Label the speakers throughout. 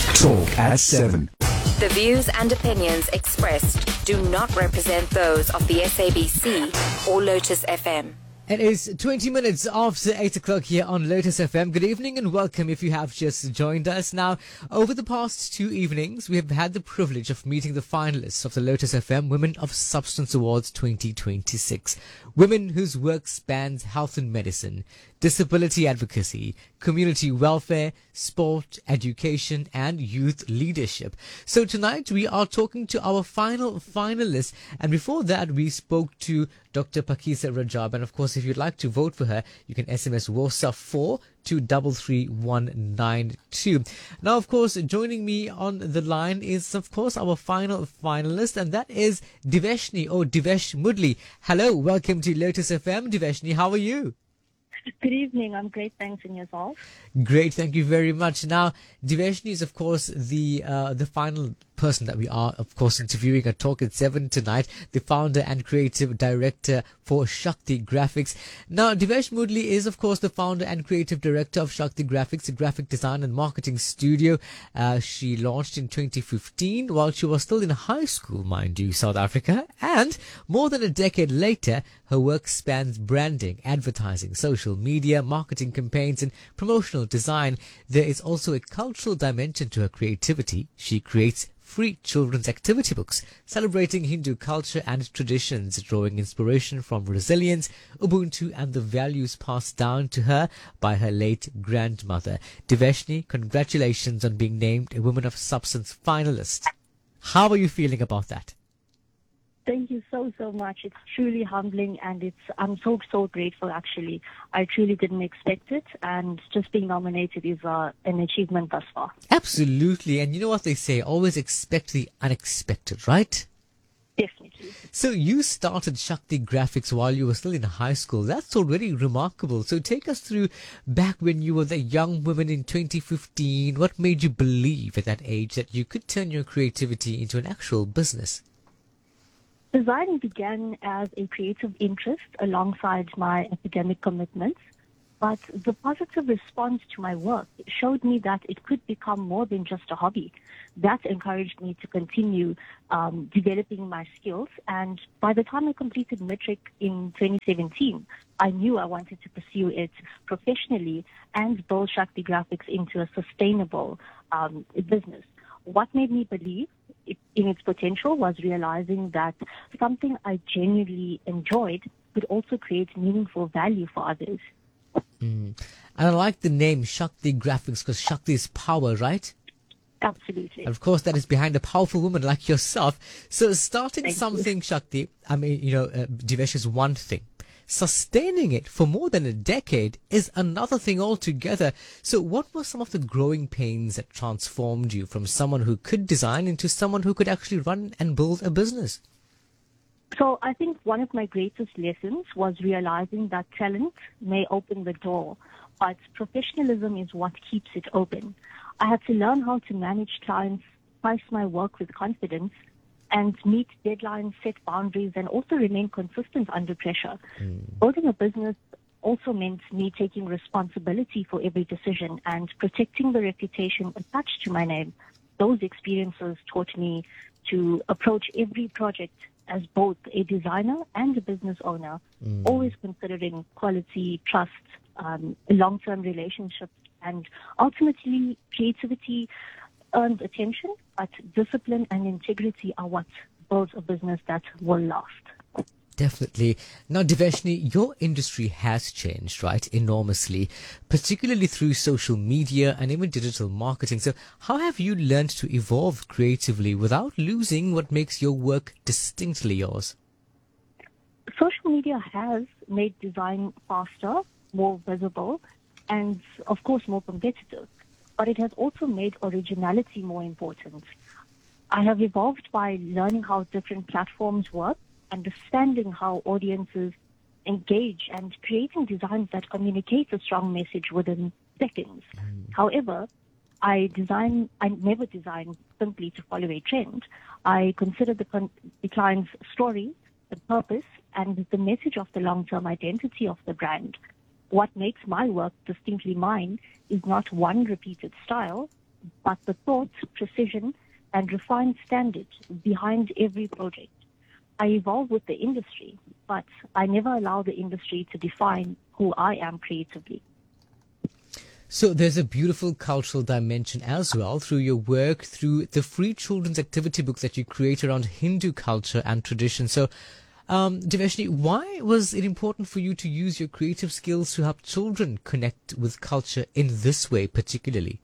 Speaker 1: Talk at 7.
Speaker 2: The views and opinions expressed do not represent those of the SABC or Lotus FM.
Speaker 3: It is 20 minutes after 8 o'clock here on Lotus FM. Good evening and welcome if you have just joined us. Now, over the past 2 evenings, we have had the privilege of meeting the finalists of the Lotus FM Women of Substance Awards 2026. Women whose work spans health and medicine, disability advocacy, community welfare, sport, education, and youth leadership. So tonight we are talking to our final finalists. And before that, we spoke to Dr. Phakisa Rajab. And of course, if you'd like to vote for her, you can SMS WOSA 4 to 33192. Now, of course, joining me on the line is, of course, our final finalist, and that is Diveshni or Divesh Mudli. Hello, welcome to Lotus FM. Diveshni, how are you?
Speaker 4: Good evening. I'm great. Thanks. And yourself?
Speaker 3: Great. Thank you very much. Now, Diveshni is, of course, the final person that we are, of course, interviewing at Talk at 7 tonight, the founder and creative director for Shakti Graphics. Now, Divesh Mudli is, of course, the founder and creative director of Shakti Graphics, a graphic design and marketing studio. She launched in 2015 while she was still in high school, mind you, South Africa. And more than a decade later, her work spans branding, advertising, social media, marketing campaigns, and promotional design. There is also a cultural dimension to her creativity. She creates free children's activity books celebrating Hindu culture and traditions, drawing inspiration from resilience, Ubuntu, and the values passed down to her by her late grandmother. Diveshni, congratulations on being named a Women of Substance finalist. How are you feeling about that?
Speaker 4: Thank you so much. It's truly humbling, and I'm so grateful, actually. I truly didn't expect it, and just being nominated is an achievement thus far.
Speaker 3: Absolutely. And you know what they say, always expect the unexpected, right?
Speaker 4: Definitely.
Speaker 3: So you started Shakti Graphics while you were still in high school. That's already remarkable. So take us through back when you were the young woman in 2015. What made you believe at that age that you could turn your creativity into an actual business?
Speaker 4: Design began as a creative interest alongside my academic commitments, but the positive response to my work showed me that it could become more than just a hobby. That encouraged me to continue developing my skills, and by the time I completed Matric in 2017, I knew I wanted to pursue it professionally and build Shakti Graphics into a sustainable business. What made me believe in its potential was realizing that something I genuinely enjoyed could also create meaningful value for others.
Speaker 3: And I like the name Shakti Graphics because Shakti is power, right?
Speaker 4: Absolutely.
Speaker 3: And of course, that is behind a powerful woman like yourself. So starting
Speaker 4: Thank
Speaker 3: something,
Speaker 4: you.
Speaker 3: Shakti, I mean, Divesh is one thing. Sustaining it for more than a decade is another thing altogether. So what were some of the growing pains that transformed you from someone who could design into someone who could actually run and build a business?
Speaker 4: So I think one of my greatest lessons was realizing that talent may open the door, but professionalism is what keeps it open. I had to learn how to manage clients, price my work with confidence, and meet deadlines, set boundaries, and also remain consistent under pressure. Building a business also meant me taking responsibility for every decision and protecting the reputation attached to my name. Those experiences taught me to approach every project as both a designer and a business owner, always considering quality, trust, long-term relationships, and ultimately creativity earns attention, but discipline and integrity are what builds a business that will last.
Speaker 3: Definitely. Now, Diveshni, your industry has changed, right, enormously, particularly through social media and even digital marketing. So how have you learned to evolve creatively without losing what makes your work distinctly yours?
Speaker 4: Social media has made design faster, more visible, and, of course, more competitive. But it has also made originality more important. I have evolved by learning how different platforms work, understanding how audiences engage, and creating designs that communicate a strong message within seconds. However, I never design simply to follow a trend. I consider the client's story, the purpose, and the message of the long-term identity of the brand. What makes my work distinctly mine is not one repeated style, but the thought, precision, and refined standards behind every project. I evolve with the industry, but I never allow the industry to define who I am creatively.
Speaker 3: So there's a beautiful cultural dimension as well through your work, through the free children's activity book that you create around Hindu culture and tradition. So, Deveshni, why was it important for you to use your creative skills to help children connect with culture in this way particularly?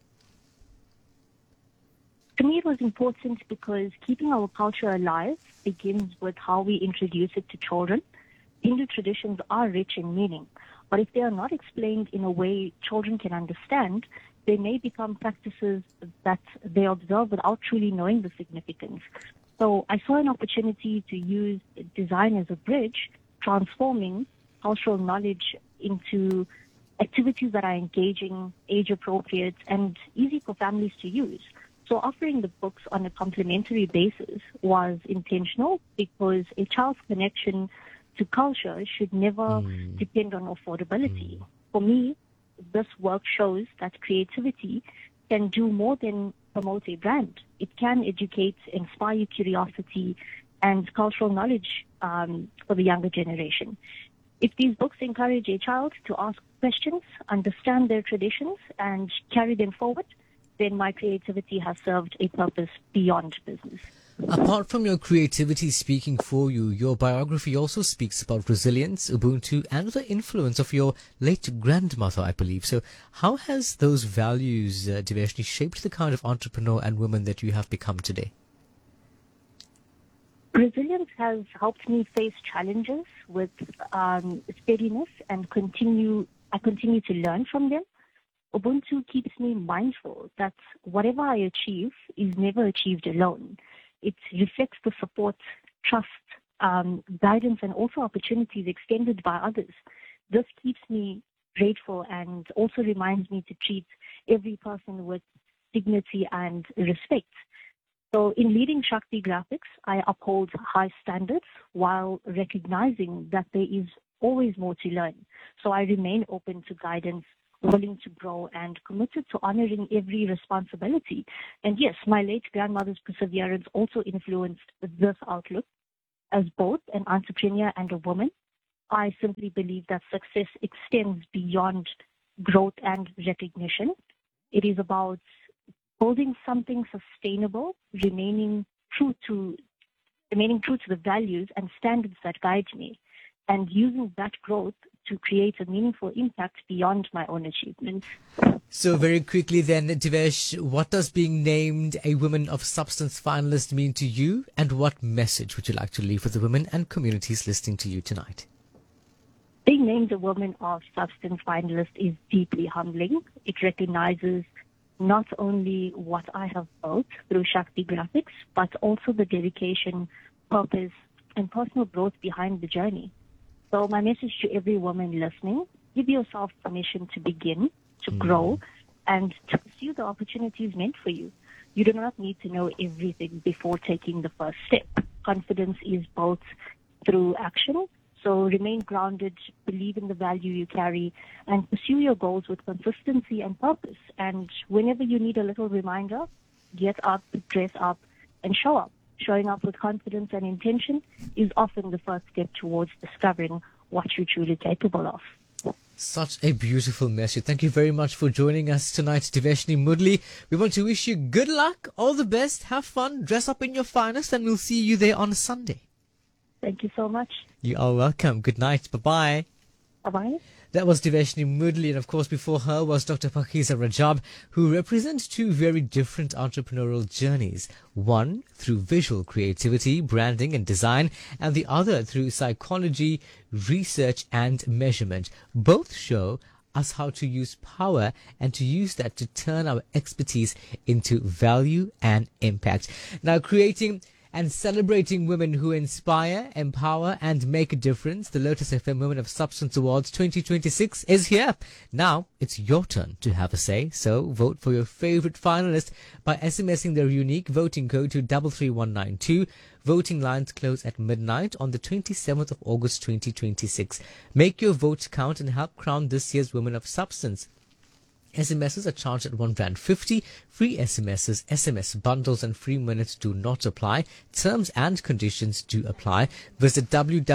Speaker 4: To me, it was important because keeping our culture alive begins with how we introduce it to children. Hindu traditions are rich in meaning, but if they are not explained in a way children can understand, they may become practices that they observe without truly knowing the significance. So I saw an opportunity to use design as a bridge, transforming cultural knowledge into activities that are engaging, age-appropriate, and easy for families to use. So offering the books on a complementary basis was intentional because a child's connection to culture should never depend on affordability. For me, this work shows that creativity can do more than promote a brand. It can educate, inspire curiosity, and cultural knowledge for the younger generation. If these books encourage a child to ask questions, understand their traditions, and carry them forward, then my creativity has served a purpose beyond business.
Speaker 3: Apart from your creativity speaking for you, your biography also speaks about resilience, Ubuntu, and the influence of your late grandmother, I believe. So how has those values, Deveshni, shaped the kind of entrepreneur and woman that you have become today?
Speaker 4: Resilience has helped me face challenges with steadiness and I continue to learn from them. Ubuntu keeps me mindful that whatever I achieve is never achieved alone. It reflects the support, trust, guidance, and also opportunities extended by others. This keeps me grateful and also reminds me to treat every person with dignity and respect. So in leading Shakti Graphics, I uphold high standards while recognizing that there is always more to learn. So I remain open to guidance, willing to grow, and committed to honoring every responsibility. And yes, my late grandmother's perseverance also influenced this outlook. As both an entrepreneur and a woman, I simply believe that success extends beyond growth and recognition. It is about building something sustainable, remaining true to the values and standards that guide me, and using that growth to create a meaningful impact beyond my own achievements.
Speaker 3: So very quickly then, Devesh, what does being named a Women of Substance finalist mean to you, and what message would you like to leave with the women and communities listening to you tonight?
Speaker 4: Being named a Women of Substance finalist is deeply humbling. It recognizes not only what I have built through Shakti Graphics, but also the dedication, purpose, and personal growth behind the journey. So my message to every woman listening, give yourself permission to begin, to grow, and to pursue the opportunities meant for you. You do not need to know everything before taking the first step. Confidence is built through action. So remain grounded, believe in the value you carry, and pursue your goals with consistency and purpose. And whenever you need a little reminder, get up, dress up, and show up. Showing up with confidence and intention is often the first step towards discovering what you're truly capable of.
Speaker 3: Such a beautiful message. Thank you very much for joining us tonight, Deveshni Mudli. We want to wish you good luck, all the best, have fun, dress up in your finest, and we'll see you there on Sunday.
Speaker 4: Thank you so much.
Speaker 3: You are welcome. Good night. Bye-bye.
Speaker 4: Bye-bye.
Speaker 3: That was Deveshni Mudli, and of course before her was Dr. Pakiza Rajab, who represents two very different entrepreneurial journeys. One through visual creativity, branding and design, and the other through psychology, research and measurement. Both show us how to use power and to use that to turn our expertise into value and impact. Now, creating and celebrating women who inspire, empower, and make a difference. The Lotus FM Women of Substance Awards 2026 is here. Now, it's your turn to have a say. So, vote for your favorite finalist by SMSing their unique voting code to 33192. Voting lines close at midnight on the 27th of August 2026. Make your votes count and help crown this year's Women of Substance. SMSs are charged at R1.50. Free SMSs, SMS bundles and free minutes do not apply. Terms and conditions do apply. Visit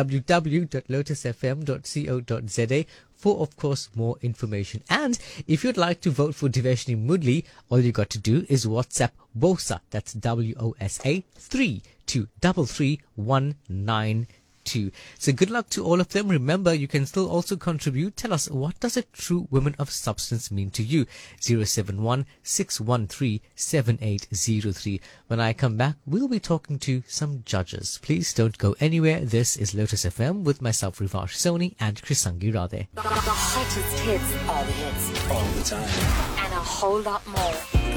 Speaker 3: www.lotusfm.co.za for, of course, more information. And if you'd like to vote for Diveshni Mudli, all you got to do is WhatsApp WOSA, that's WOSA 3 to 33192. So good luck to all of them. Remember, you can still also contribute. Tell us, what does a true woman of substance mean to you? 071-613-7803. When I come back, we'll be talking to some judges. Please don't go anywhere. This is Lotus FM with myself, Rivash Soni, and Krisangi Radhe.
Speaker 2: The hottest hits are the hits.
Speaker 1: All the time.
Speaker 2: And a whole lot more.